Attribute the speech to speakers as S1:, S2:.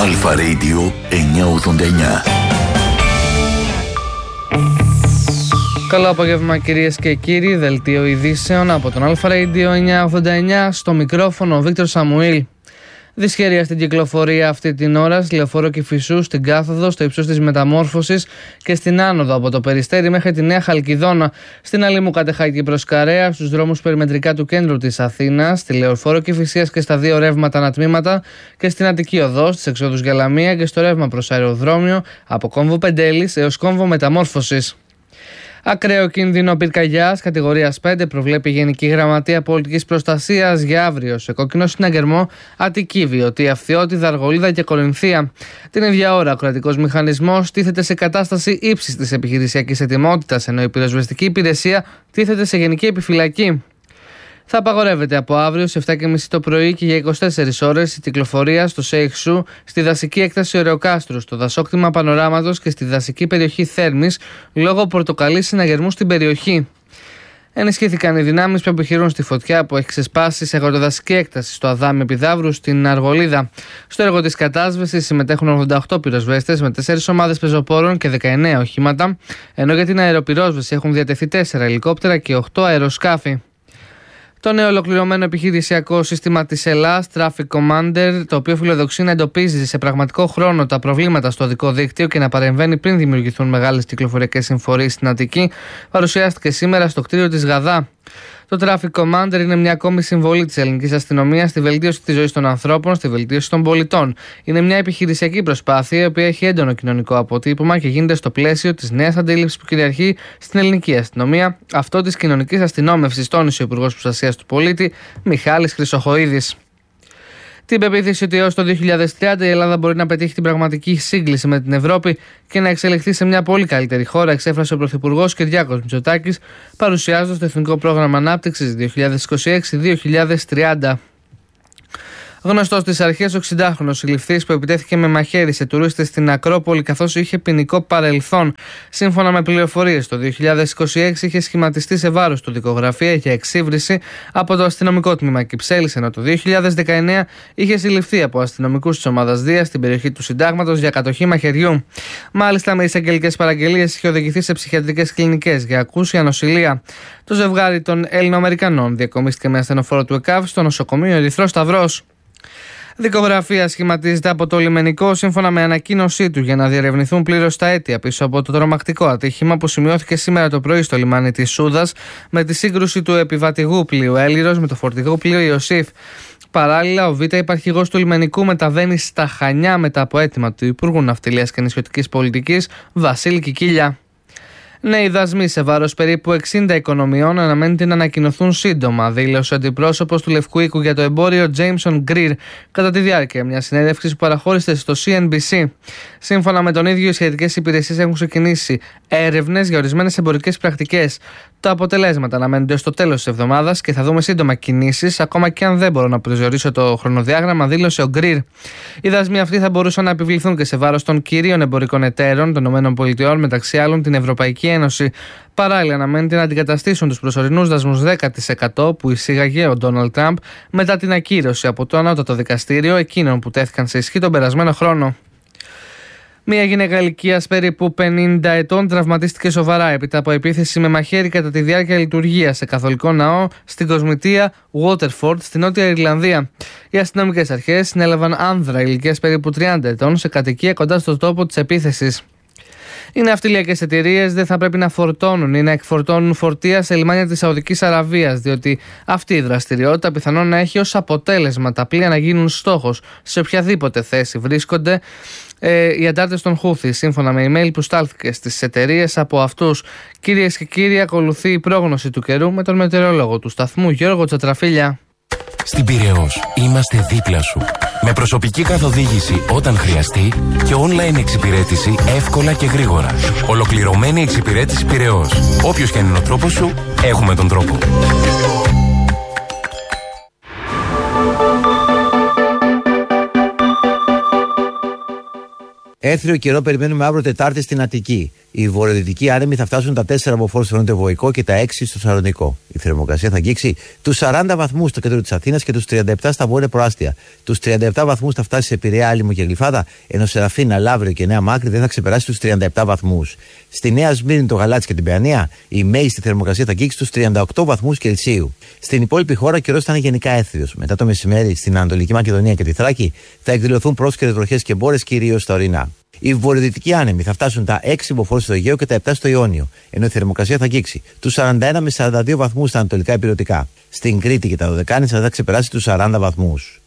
S1: Αλφα Radio 989.
S2: Καλό απόγευμα κυρίες και κύριοι, δελτίο ειδήσεων από τον Αλφα Radio 989, στο μικρόφωνο ο Βίκτορ Σαμουήλ. Δυσχέρεια στην κυκλοφορία αυτή την ώρα στη λεωφόρο Κηφισού, στην κάθοδο, στο ύψος της Μεταμόρφωσης και στην άνοδο από το Περιστέρι μέχρι τη Νέα Χαλκιδόνα, στην Αλήμου Κατεχάκη προς Καρέα, στους δρόμους περιμετρικά του κέντρου της Αθήνας, στη λεωφόρο Κηφισίας και στα δύο ρεύματα ανατμήματα και στην Αττική Οδό, στις εξόδους για Λαμία και στο ρεύμα προς αεροδρόμιο από κόμβο Πεντέλης έως κόμβο Μεταμόρφωσης. Ακραίο κίνδυνο πυρκαγιάς κατηγορίας 5 προβλέπει η Γενική Γραμματεία Πολιτικής Προστασίας για αύριο σε κόκκινο συναγερμό Αττική, Βιωτία, Φθιώτιδα, Αργολίδα και Κορινθία. Την ίδια ώρα ο κρατικός μηχανισμός τίθεται σε κατάσταση ύψης της επιχειρησιακής ετοιμότητας, ενώ η πυροσβεστική υπηρεσία τίθεται σε γενική επιφυλακή. Θα απαγορεύεται από αύριο σε 7.30 το πρωί και για 24 ώρες η κυκλοφορία στο Σέιχσου, στη δασική έκταση Ωρεοκάστρου, στο δασόκτημα Πανοράματος και στη δασική περιοχή Θέρμης λόγω πορτοκαλί συναγερμού στην περιοχή. Ενισχύθηκαν οι δυνάμεις που επιχειρούν στη φωτιά που έχει ξεσπάσει σε αγροτοδασική έκταση στο Αδάμι Επιδαύρου στην Αργολίδα. Στο έργο της κατάσβεσης συμμετέχουν 88 πυροσβέστες με 4 ομάδες πεζοπόρων και 19 οχήματα, ενώ για την αεροπυρόσβεση έχουν διατεθεί 4 ελικόπτερα και 8 αεροσκάφη. Το νέο ολοκληρωμένο επιχειρησιακό σύστημα της Ελλάς, Traffic Commander, το οποίο φιλοδοξεί να εντοπίζει σε πραγματικό χρόνο τα προβλήματα στο οδικό δίκτυο και να παρεμβαίνει πριν δημιουργηθούν μεγάλες κυκλοφοριακές συμφορίες στην Αττική, παρουσιάστηκε σήμερα στο κτίριο της Γαδά. Το Traffic Commander είναι μια ακόμη συμβολή της ελληνικής αστυνομίας στη βελτίωση της ζωής των ανθρώπων, στη βελτίωση των πολιτών. Είναι μια επιχειρησιακή προσπάθεια η οποία έχει έντονο κοινωνικό αποτύπωμα και γίνεται στο πλαίσιο της νέας αντίληψης που κυριαρχεί στην ελληνική αστυνομία, αυτό της κοινωνικής αστυνόμευσης, τόνισε ο Υπουργός Προστασίας του Πολίτη Μιχάλης Χρυσοχοΐδης. Την πεποίθηση ότι έως το 2030 η Ελλάδα μπορεί να πετύχει την πραγματική σύγκληση με την Ευρώπη και να εξελιχθεί σε μια πολύ καλύτερη χώρα, εξέφρασε ο Πρωθυπουργός Κυριάκος Μητσοτάκης, παρουσιάζοντας το Εθνικό Πρόγραμμα Ανάπτυξης 2026-2030. Γνωστός στις αρχές, ο 60χρονος συλληφθής που επιτέθηκε με μαχαίρι σε τουρίστες στην Ακρόπολη καθώς είχε ποινικό παρελθόν. Σύμφωνα με πληροφορίες, το 2026 είχε σχηματιστεί σε βάρος του δικογραφία για εξύβριση από το αστυνομικό τμήμα Κυψέλης, ενώ το 2019 είχε συλληφθεί από αστυνομικούς της ομάδας Δίας στην περιοχή του Συντάγματος για κατοχή μαχαιριού. Μάλιστα, με εισαγγελικές παραγγελίες είχε οδηγηθεί σε ψυχιατρικές κλινικές για ακούσια νοσηλεία. Το ζευγάρι των Έλληνο-Αμερικανών διακομίστηκε με ασθενοφόρο του ΕΚΑΒ στο νοσοκομείο Ερυθρός Σταυρός. Δικογραφία σχηματίζεται από το λιμενικό σύμφωνα με ανακοίνωσή του για να διερευνηθούν πλήρως τα αίτια πίσω από το τρομακτικό ατύχημα που σημειώθηκε σήμερα το πρωί στο λιμάνι της Σούδας με τη σύγκρουση του επιβατηγού πλοίου Έλιρος με το φορτηγό πλοίο Ιωσήφ. Παράλληλα, ο Β' υπαρχηγός του λιμενικού μεταβαίνει στα Χανιά μετά από αίτημα του Υπουργού Ναυτιλίας και Νησιωτικής Πολιτικής Βασίλη Κικίλια. Νέοι δασμοί σε βάρος περίπου 60 οικονομιών αναμένεται να ανακοινωθούν σύντομα, δήλωσε ο αντιπρόσωπος του Λευκού Οίκου για το εμπόριο Jameson Greer κατά τη διάρκεια μιας συνέντευξης που παραχώρησε στο CNBC. Σύμφωνα με τον ίδιο, οι σχετικές υπηρεσίες έχουν ξεκινήσει έρευνες για ορισμένες εμπορικές πρακτικές. Τα αποτελέσματα αναμένονται στο τέλος της εβδομάδας και θα δούμε σύντομα κινήσεις, ακόμα και αν δεν μπορώ να προσδιορίσω το χρονοδιάγραμμα, δήλωσε ο Greer. Οι δασμοί αυτοί θα μπορούσαν να επιβληθούν και σε βάρος των κυρίων εμπορικών εταίρων των ΗΠΑ, μεταξύ άλλων την Ευρωπαϊκή Ένωση. Παράλληλα, αναμένεται να αντικαταστήσουν τους προσωρινούς δασμούς 10% που εισήγαγε ο Ντόναλντ Τραμπ μετά την ακύρωση από το Ανώτατο Δικαστήριο εκείνων που τέθηκαν σε ισχύ τον περασμένο χρόνο. Μια γυναίκα ηλικίας περίπου 50 ετών τραυματίστηκε σοβαρά έπειτα από επίθεση με μαχαίρι κατά τη διάρκεια λειτουργίας σε καθολικό ναό στην κοσμητεία Waterford στη Νότια Ιρλανδία. Οι αστυνομικές αρχές συνέλαβαν άνδρα ηλικίας περίπου 30 ετών σε κατοικία κοντά στο τόπο της επίθεσης. Οι ναυτιλιακές εταιρείες δεν θα πρέπει να φορτώνουν ή να εκφορτώνουν φορτία σε λιμάνια της Σαουδικής Αραβίας, διότι αυτή η δραστηριότητα πιθανόν να έχει ως αποτέλεσμα τα πλοία να γίνουν στόχος σε οποιαδήποτε θέση βρίσκονται οι αντάρτες των Χούθη, σύμφωνα με email που στάλθηκε στις εταιρείες από αυτούς. Κυρίες και κύριοι, ακολουθεί η πρόγνωση του καιρού με τον μετεωρολόγο του σταθμού Γιώργο Τσατραφίλια.
S3: Στην Πειραιώς είμαστε δίπλα σου. Με προσωπική καθοδήγηση όταν χρειαστεί και online εξυπηρέτηση εύκολα και γρήγορα. Ολοκληρωμένη εξυπηρέτηση Πειραιώς. Όποιος και αν είναι ο τρόπος σου, έχουμε τον τρόπο.
S4: Έθριο καιρό περιμένουμε αύριο Τετάρτη στην Αττική. Οι βορειοδυτικοί άνεμοι θα φτάσουν τα 4 μποφόρ στο νότιο Βοϊκό και τα 6 στο Σαλονικό. Η θερμοκρασία θα αγγίξει τους 40 βαθμούς στο κέντρο της Αθήνας και τους 37 στα βόρεια προάστια. Τους 37 βαθμούς θα φτάσει σε Πειραιά, Άλυμο και Γλυφάδα, ενώ Σεραφίνα, Λαύριο και Νέα Μάκρη δεν θα ξεπεράσει τους 37 βαθμούς. Στη Νέα Σμύρνη, το Γαλάτσι και την Παιανία, η μέγιστη θερμοκρασία θα αγγίξει τους 38 βαθμούς Κελσίου. Στην υπόλοιπη χώρα ο καιρός θα είναι γενικά έθριος. Μετά το μεσημέρι, στην Ανατολική Μακεδονία και τη Θράκη θα εκδηλωθούν πρόσκαιρες βροχές και μπόρες, κυρίως στα ορεινά. Οι βορειοδυτικοί άνεμοι θα φτάσουν τα 6 μποφόρ στο Αιγαίο και τα 7 στο Ιόνιο, ενώ η θερμοκρασία θα αγγίξει τους 41 με 42 βαθμούς στα ανατολικά υπηρετικά. Στην Κρήτη και τα Δωδεκάνησα θα ξεπεράσει τους 40 βαθμούς.